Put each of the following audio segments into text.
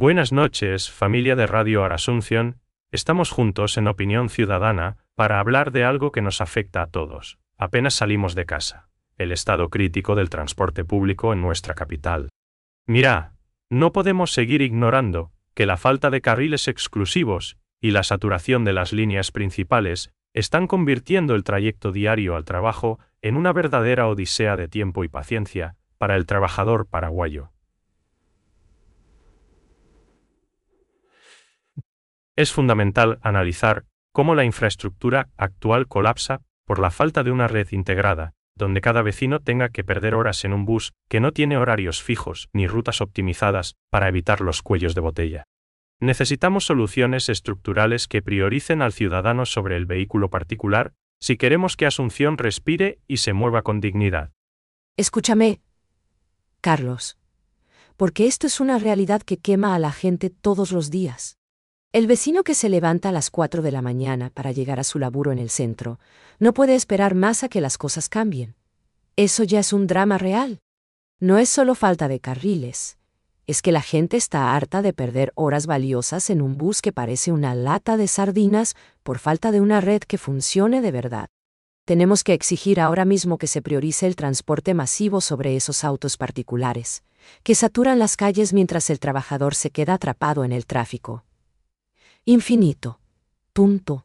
Buenas noches, familia de Radio Asunción. Estamos juntos en Opinión Ciudadana para hablar de algo que nos afecta a todos. Apenas salimos de casa: el estado crítico del transporte público en nuestra capital. Mira, no podemos seguir ignorando que la falta de carriles exclusivos y la saturación de las líneas principales están convirtiendo el trayecto diario al trabajo en una verdadera odisea de tiempo y paciencia para el trabajador paraguayo. Es fundamental analizar cómo la infraestructura actual colapsa por la falta de una red integrada, donde cada vecino tenga que perder horas en un bus que no tiene horarios fijos ni rutas optimizadas para evitar los cuellos de botella. Necesitamos soluciones estructurales que prioricen al ciudadano sobre el vehículo particular si queremos que Asunción respire y se mueva con dignidad. Escúchame, Carlos, porque esto es una realidad que quema a la gente todos los días. El vecino que se levanta a las 4 de la mañana para llegar a su laburo en el centro no puede esperar más a que las cosas cambien. Eso ya es un drama real. No es solo falta de carriles, es que la gente está harta de perder horas valiosas en un bus que parece una lata de sardinas por falta de una red que funcione de verdad. Tenemos que exigir ahora mismo que se priorice el transporte masivo sobre esos autos particulares, que saturan las calles mientras el trabajador se queda atrapado en el tráfico. Infinito. Punto.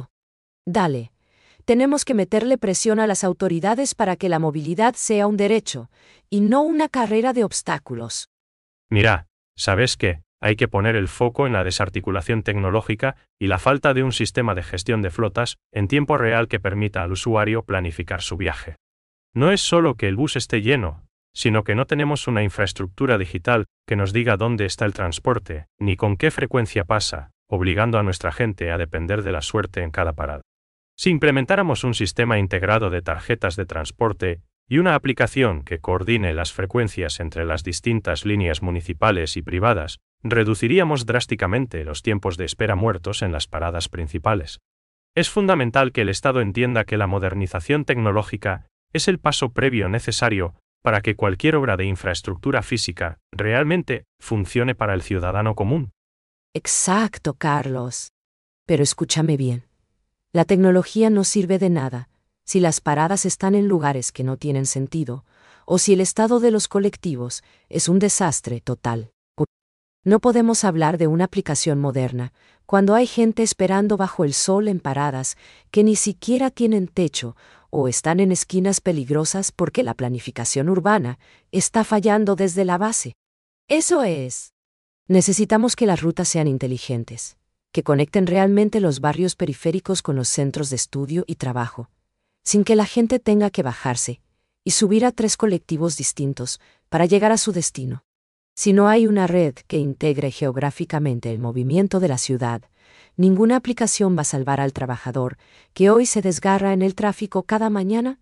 Dale. Tenemos que meterle presión a las autoridades para que la movilidad sea un derecho, y no una carrera de obstáculos. Mira, ¿sabes qué? Hay que poner el foco en la desarticulación tecnológica y la falta de un sistema de gestión de flotas en tiempo real que permita al usuario planificar su viaje. No es solo que el bus esté lleno, sino que no tenemos una infraestructura digital que nos diga dónde está el transporte, ni con qué frecuencia pasa, obligando a nuestra gente a depender de la suerte en cada parada. Si implementáramos un sistema integrado de tarjetas de transporte y una aplicación que coordine las frecuencias entre las distintas líneas municipales y privadas, reduciríamos drásticamente los tiempos de espera muertos en las paradas principales. Es fundamental que el Estado entienda que la modernización tecnológica es el paso previo necesario para que cualquier obra de infraestructura física realmente funcione para el ciudadano común. Exacto, Carlos. Pero escúchame bien. La tecnología no sirve de nada si las paradas están en lugares que no tienen sentido, o si el estado de los colectivos es un desastre total. No podemos hablar de una aplicación moderna cuando hay gente esperando bajo el sol en paradas que ni siquiera tienen techo o están en esquinas peligrosas porque la planificación urbana está fallando desde la base. Eso es. Necesitamos que las rutas sean inteligentes, que conecten realmente los barrios periféricos con los centros de estudio y trabajo, sin que la gente tenga que bajarse y subir a 3 colectivos distintos para llegar a su destino. Si no hay una red que integre geográficamente el movimiento de la ciudad, ninguna aplicación va a salvar al trabajador que hoy se desgarra en el tráfico cada mañana.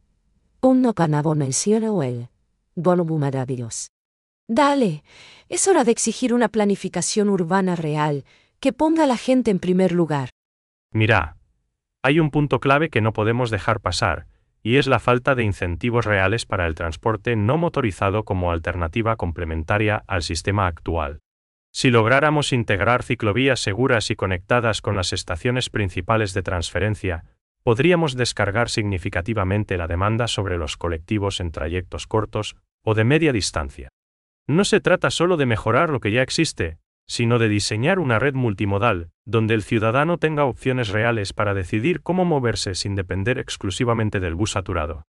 Un ganado en el cielo o el bono maravilloso. Dale, es hora de exigir una planificación urbana real que ponga a la gente en primer lugar. Mira, hay un punto clave que no podemos dejar pasar, y es la falta de incentivos reales para el transporte no motorizado como alternativa complementaria al sistema actual. Si lográramos integrar ciclovías seguras y conectadas con las estaciones principales de transferencia, podríamos descargar significativamente la demanda sobre los colectivos en trayectos cortos o de media distancia. No se trata solo de mejorar lo que ya existe, sino de diseñar una red multimodal, donde el ciudadano tenga opciones reales para decidir cómo moverse sin depender exclusivamente del bus saturado.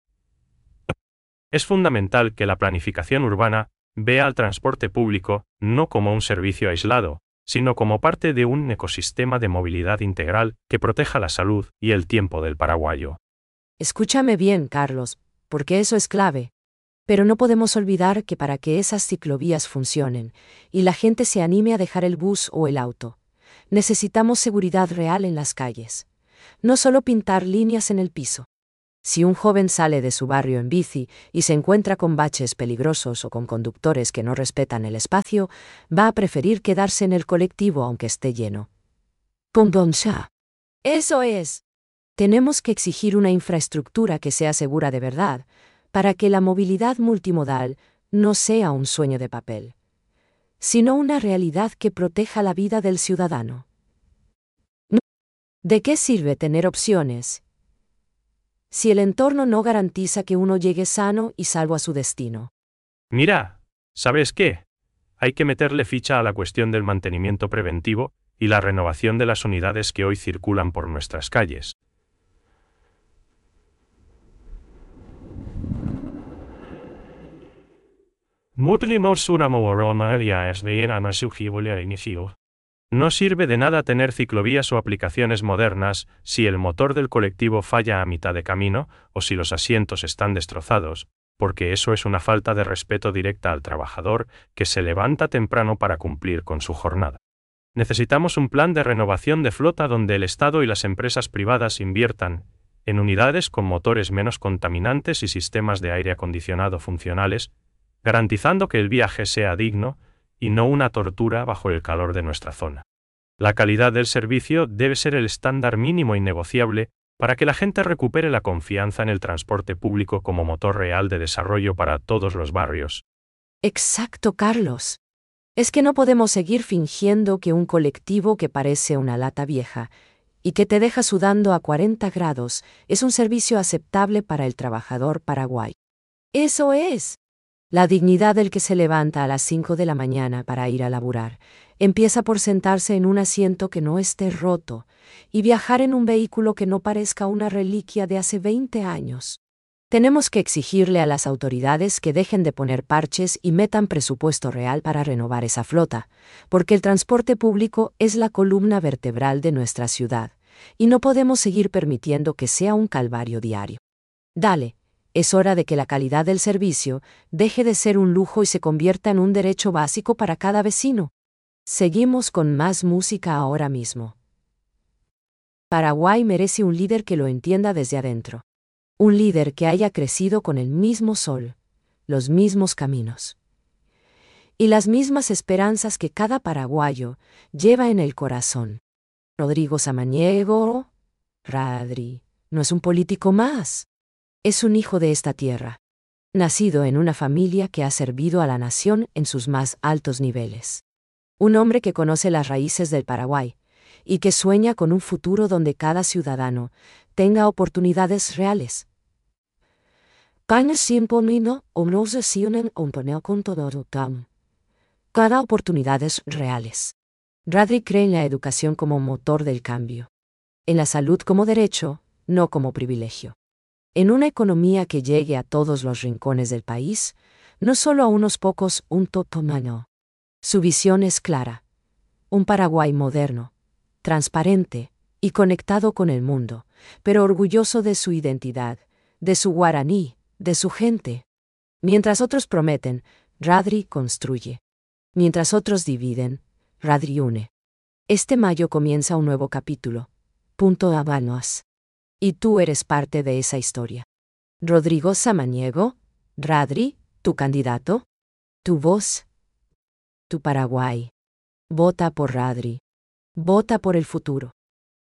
Es fundamental que la planificación urbana vea al transporte público no como un servicio aislado, sino como parte de un ecosistema de movilidad integral que proteja la salud y el tiempo del paraguayo. Escúchame bien, Carlos, porque eso es clave. Pero no podemos olvidar que para que esas ciclovías funcionen y la gente se anime a dejar el bus o el auto, necesitamos seguridad real en las calles. No solo pintar líneas en el piso. Si un joven sale de su barrio en bici y se encuentra con baches peligrosos o con conductores que no respetan el espacio, va a preferir quedarse en el colectivo aunque esté lleno. ¡Pum-pum-sha! Eso es. Tenemos que exigir una infraestructura que sea segura de verdad, para que la movilidad multimodal no sea un sueño de papel. sino una realidad que proteja la vida del ciudadano. ¿De qué sirve tener opciones si el entorno no garantiza que uno llegue sano y salvo a su destino? Mira, ¿sabes qué? Hay que meterle ficha a la cuestión del mantenimiento preventivo y la renovación de las unidades que hoy circulan por nuestras calles. No sirve de nada tener ciclovías o aplicaciones modernas si el motor del colectivo falla a mitad de camino o si los asientos están destrozados, porque eso es una falta de respeto directa al trabajador que se levanta temprano para cumplir con su jornada. Necesitamos un plan de renovación de flota donde el Estado y las empresas privadas inviertan en unidades con motores menos contaminantes y sistemas de aire acondicionado funcionales, garantizando que el viaje sea digno y no una tortura bajo el calor de nuestra zona. La calidad del servicio debe ser el estándar mínimo innegociable para que la gente recupere la confianza en el transporte público como motor real de desarrollo para todos los barrios. Exacto, Carlos. Es que no podemos seguir fingiendo que un colectivo que parece una lata vieja y que te deja sudando a 40 grados es un servicio aceptable para el trabajador paraguayo. Eso es. La dignidad del que se levanta a las 5 de la mañana para ir a laburar empieza por sentarse en un asiento que no esté roto y viajar en un vehículo que no parezca una reliquia de hace 20 años. Tenemos que exigirle a las autoridades que dejen de poner parches y metan presupuesto real para renovar esa flota, porque el transporte público es la columna vertebral de nuestra ciudad, y no podemos seguir permitiendo que sea un calvario diario. Dale. Es hora de que la calidad del servicio deje de ser un lujo y se convierta en un derecho básico para cada vecino. Seguimos con más música ahora mismo. Paraguay merece un líder que lo entienda desde adentro. Un líder que haya crecido con el mismo sol, los mismos caminos y las mismas esperanzas que cada paraguayo lleva en el corazón. Rodrigo Samaniego, Radri, no es un político más. Es un hijo de esta tierra, nacido en una familia que ha servido a la nación en sus más altos niveles. Un hombre que conoce las raíces del Paraguay y que sueña con un futuro donde cada ciudadano tenga oportunidades reales. Cada oportunidades reales. Radri cree en la educación como motor del cambio, en la salud como derecho, no como privilegio. En una economía que llegue a todos los rincones del país, no solo a unos pocos, un totomano. Su visión es clara. Un Paraguay moderno, transparente y conectado con el mundo, pero orgulloso de su identidad, de su guaraní, de su gente. Mientras otros prometen, Radri construye. Mientras otros dividen, Radri une. Este mayo comienza un nuevo capítulo. Habanos. Y tú eres parte de esa historia. Rodrigo Samaniego, Radri, tu candidato, tu voz, tu Paraguay. Vota por Radri. Vota por el futuro.